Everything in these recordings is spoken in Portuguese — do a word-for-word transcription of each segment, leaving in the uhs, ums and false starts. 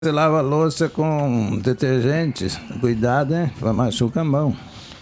Você lava a louça com detergente, cuidado, hein? Machuca a mão.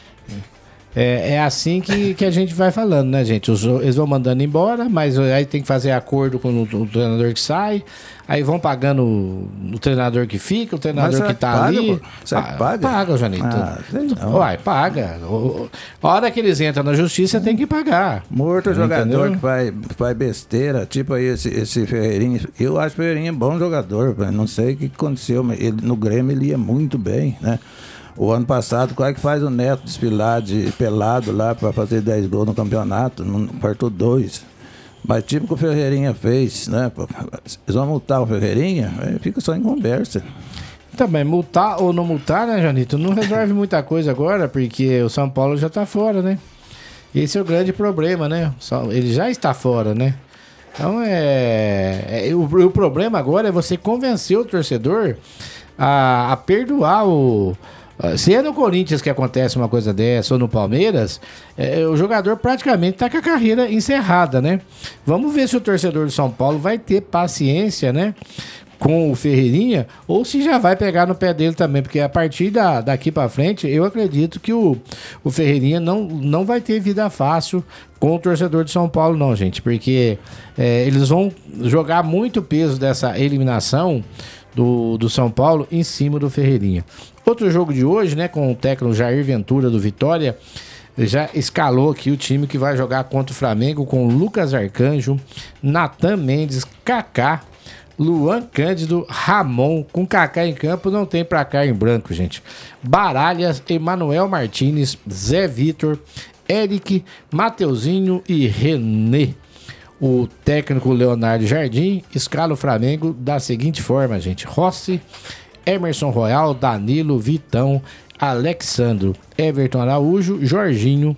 É, é assim que, que a gente vai falando, né, gente? Os, eles vão mandando embora, mas aí tem que fazer acordo com o, o treinador que sai. Aí vão pagando o, o treinador que fica, o treinador que tá paga, ali. Você Ah, paga? Paga, Janito. Ah, Uai, paga. O, a hora que eles entram na justiça tem que pagar. Morto jogador Entendeu? que faz, faz besteira, tipo aí esse, esse Ferreirinha. Eu acho que o Ferreirinha é bom jogador, velho. Não sei o que aconteceu, mas ele, no Grêmio ele ia muito bem, né? O ano passado, quase que faz o Neto desfilar de pelado lá pra fazer dez gols no campeonato, não partou dois. Mas tipo que o Ferreirinha fez, né? Eles vão multar o Ferreirinha, aí fica só em conversa. Também, multar ou não multar, né, Janito? Não resolve muita coisa agora, porque o São Paulo já tá fora, né? Esse é o grande problema, né? Ele já está fora, né? Então é. é o, o problema agora é você convencer o torcedor a, a perdoar o. Se é no Corinthians que acontece uma coisa dessa ou no Palmeiras, é, o jogador praticamente está com a carreira encerrada, né? Vamos ver se o torcedor do São Paulo vai ter paciência, né? Com o Ferreirinha, ou se já vai pegar no pé dele também, porque a partir da, daqui para frente, eu acredito que o, o Ferreirinha não, não vai ter vida fácil com o torcedor de São Paulo, não, gente, porque é, eles vão jogar muito peso dessa eliminação do, do São Paulo em cima do Ferreirinha. Outro jogo de hoje, né, com o técnico Jair Ventura do Vitória, já escalou aqui o time que vai jogar contra o Flamengo com Lucas Arcanjo, Natan Mendes, Kaká, Luan Cândido, Ramon. Com Kaká em campo não tem pra cá em branco, gente. Baralhas, Emanuel Martínez, Zé Vitor, Eric, Mateuzinho e René. O técnico Leonardo Jardim escala o Flamengo da seguinte forma, gente. Rossi, Emerson Royal, Danilo, Vitão, Alexandro, Everton Araújo, Jorginho,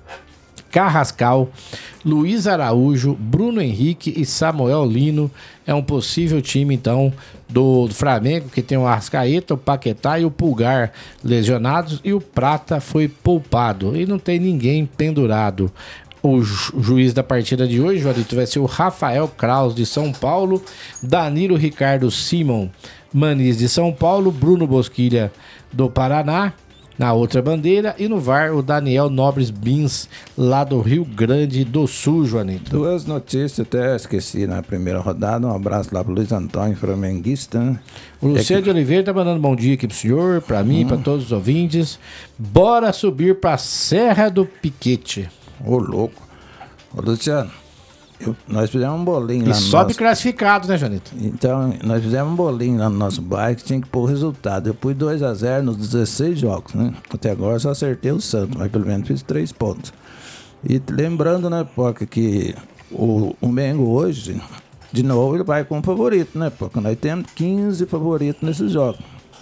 Carrascal, Luiz Araújo, Bruno Henrique e Samuel Lino. É um possível time, então, do, do Flamengo, que tem o Arrascaeta, o Paquetá e o Pulgar lesionados, e o Prata foi poupado. E não tem ninguém pendurado. O ju- juiz da partida de hoje, Juarito, vai ser o Rafael Kraus, de São Paulo, Danilo Ricardo Simon Maniz, de São Paulo, Bruno Bosquilha, do Paraná, na outra bandeira, e no V A R o Daniel Nobres Bins, lá do Rio Grande do Sul, Joanito. Duas notícias, até esqueci na primeira rodada. Um abraço lá pro Luiz Antônio, flamenguista, né? O Luciano É que... de Oliveira tá mandando bom dia aqui pro senhor, pra mim, Hum. pra todos os ouvintes. Bora subir pra Serra do Piquete. Ô, louco. Ô, Luciano, eu- nós fizemos um bolinho E lá no sobe nosso... classificado, né, Joanito? Então, nós fizemos um bolinho lá no nosso bairro que tinha que pôr o resultado. Eu pus dois a zero nos dezesseis jogos, né? Até agora só acertei o Santos, mas pelo menos fiz três pontos. E lembrando, né, Poca, que o, o Mengo hoje, de novo, ele vai como favorito, né, Poca? Nós temos quinze favoritos nesses jogos.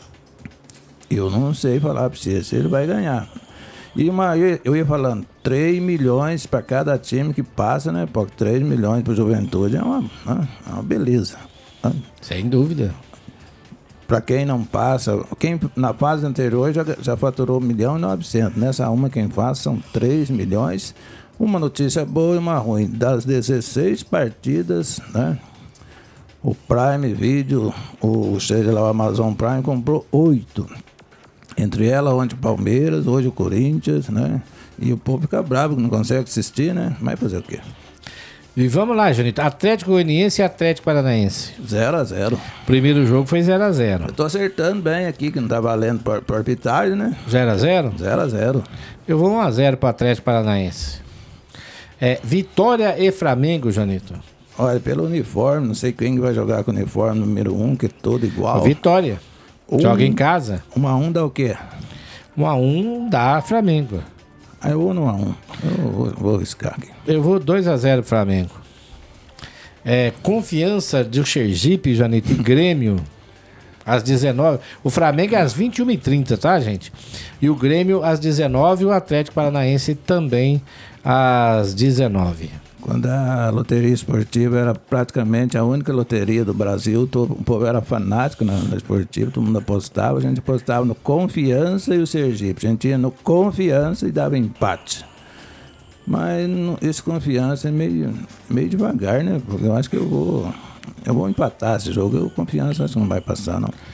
Eu não sei falar pra você se ele vai ganhar. E uma, eu, eu ia falando, três milhões para cada time que passa, né, Poca? três milhões para Juventude é uma, uma, é uma beleza. Né? Sem dúvida. Para quem não passa, quem na fase anterior já, já faturou um milhão e novecentos. Nessa uma quem faz são três milhões. Uma notícia boa e uma ruim. Das dezesseis partidas, né? O Prime Video, o, seja lá o Amazon Prime, comprou oito. Entre elas, ontem o Palmeiras, hoje o Corinthians, né? E o povo fica bravo que não consegue assistir, né? Mas fazer o quê? E vamos lá, Janito. Atlético Goianiense e Atlético Paranaense. zero a zero. Primeiro jogo foi zero a zero. Eu tô acertando bem aqui, que não tá valendo por, por arbitragem, né? zero a zero? zero a zero. Eu vou um a zero para Atlético Paranaense. É, Vitória e Flamengo, Janito. Olha, pelo uniforme, não sei quem vai jogar com o uniforme número um, que é todo igual. Vitória. Um- Joga em casa. Um a um dá o quê? um a um dá Flamengo. Aí eu vou no um a um. Eu vou, vou arriscar aqui. Eu vou dois a zero Flamengo. É, Confiança do Sergipe, Janito, e Grêmio, às dezenove. O Flamengo é às vinte e uma e trinta, tá, gente? E o Grêmio às dezenove e o Atlético Paranaense também às dezenove. Quando a loteria esportiva era praticamente a única loteria do Brasil, todo, o povo era fanático na, na esportiva, todo mundo apostava, a gente apostava no Confiança e o Sergipe. A gente ia no Confiança e dava empate. Mas não, esse Confiança é meio, meio devagar, né? Porque eu acho que eu vou Eu vou empatar esse jogo. Eu confiança acho que não vai passar, não.